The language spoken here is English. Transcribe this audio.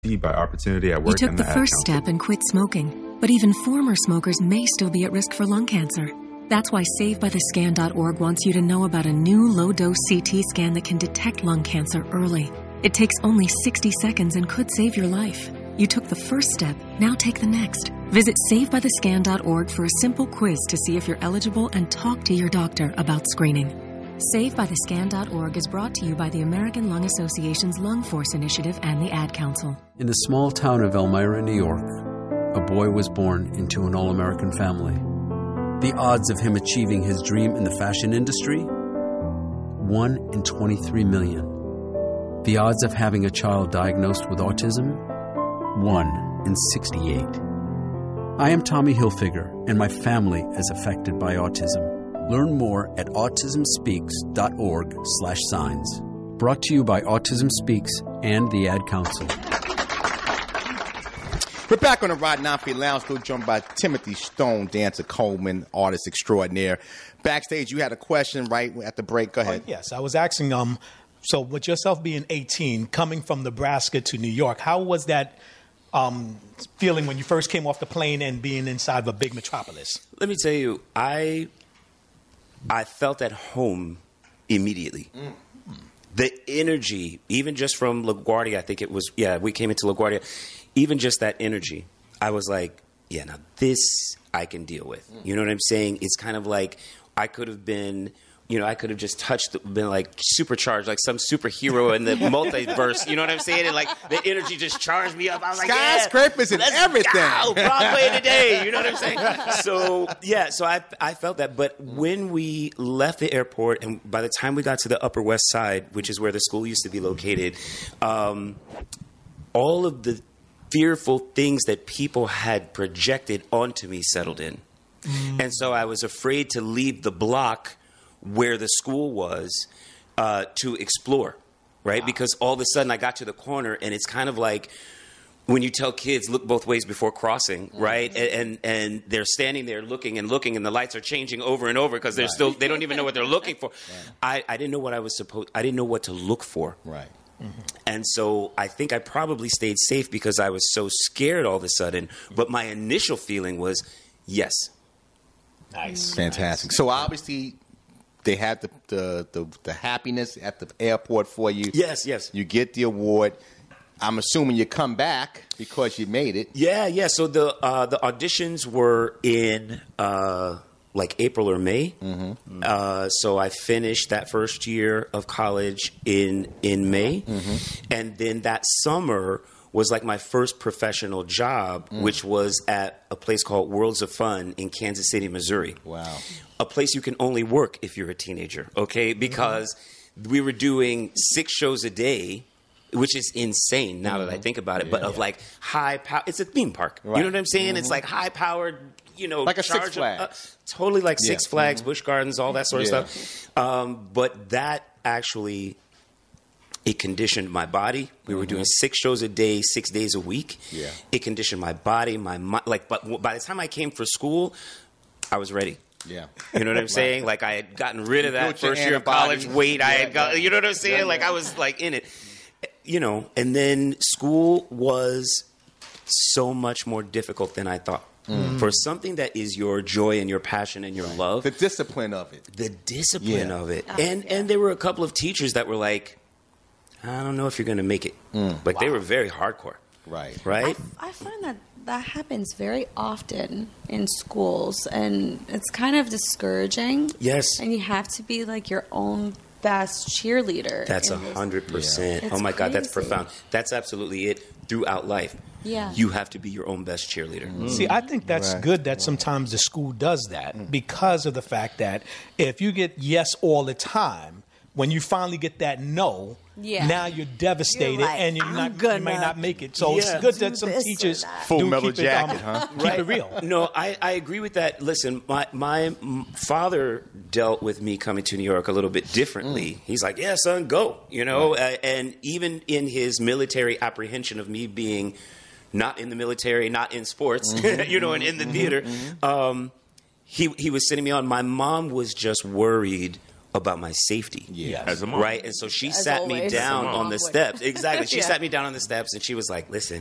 by Opportunity at Work. You took the first step and quit smoking, but even former smokers may still be at risk for lung cancer. That's why SaveByTheScan.org wants you to know about a new low-dose CT scan that can detect lung cancer early. It takes only 60 seconds and could save your life. You took the first step, now take the next. Visit SaveByTheScan.org for a simple quiz to see if you're eligible and talk to your doctor about screening. SaveByTheScan.org is brought to you by the American Lung Association's Lung Force Initiative and the Ad Council. In the small town of Elmira, New York, a boy was born into an all-American family. The odds of him achieving his dream in the fashion industry? 1 in 23 million. The odds of having a child diagnosed with autism? 1 in 68. I am Tommy Hilfiger, and my family is affected by autism. Learn more at autismspeaks.org/signs. Brought to you by Autism Speaks and the Ad Council. We're back on the Rod Nafi Lounge, still joined by Timothy Stone, dancer Coleman, artist extraordinaire. Backstage, you had a question right at the break. Go ahead. Yes, I was asking, so with yourself being 18, coming from Nebraska to New York, how was that feeling when you first came off the plane and being inside of a big metropolis? Let me tell you, I felt at home immediately. The energy, even just from LaGuardia, I think it was, we came into LaGuardia, even just that energy, I was like, yeah, now this I can deal with. You know what I'm saying? It's kind of like I could have been, I could have just been like supercharged, like some superhero in the multiverse. You know what I'm saying? And like the energy just charged me up. I was like, skyscrapers and everything. Go, Broadway today. You know what I'm saying? So I felt that. But when we left the airport, and by the time we got to the Upper West Side, which is where the school used to be located, all of the fearful things that people had projected onto me settled in. And so I was afraid to leave the block where the school was to explore, right? Wow. Because all of a sudden I got to the corner, and it's kind of like when you tell kids, look both ways before crossing, right? And they're standing there looking, and the lights are changing over and over because they don't even know what they're looking for. Right. I didn't know what I didn't know what to look for. Right. And so I think I probably stayed safe because I was so scared all of a sudden. But my initial feeling was, yes. Nice. Fantastic. Nice. So obviously they had the happiness at the airport for you. Yes. You get the award. I'm assuming you come back because you made it. Yeah. So the auditions were in like April or May. So I finished that first year of college in May. And then that summer was like my first professional job, which was at a place called Worlds of Fun in Kansas City, Missouri. Wow. A place you can only work if you're a teenager, okay? Because we were doing 6 shows a day, which is insane now that I think about it, but of like high power. It's a theme park. Right. You know what I'm saying? It's like high powered, like a Six Flags. Totally like Six Flags, Busch Gardens, all that sort of stuff. But that actually, it conditioned my body. We were doing 6 shows a day, 6 days a week. Yeah. It conditioned my body, my mind. But by the time I came for school, I was ready. Yeah. You know what I'm saying? Like I had gotten rid of that first year of college weight. I had got, you know what I'm saying? Like I was like in it. And then school was so much more difficult than I thought. For something that is your joy and your passion and your love. The discipline of it. And there were a couple of teachers that were like, I don't know if you're going to make it. But they were very hardcore. Right. I find that happens very often in schools, and it's kind of discouraging. Yes. And you have to be like your own best cheerleader. That's 100%. Oh my God, that's profound. That's absolutely it throughout life. Yeah. You have to be your own best cheerleader. See, I think that's good that sometimes the school does that because of the fact that if you get yes all the time, when you finally get that no, now you're devastated and you may not make it. So it's good that some teachers Full Metal Jacket, huh? Keep it real. No, I agree with that. Listen, my father dealt with me coming to New York a little bit differently. He's like, yeah, son, go. And even in his military apprehension of me being not in the military, not in sports, and in the theater, he was sending me on. My mom was just worried about my safety. Yeah. As a mom. Right? And so she sat me always. down on the steps. Exactly. She Yeah. sat me down on the steps and she was like, listen,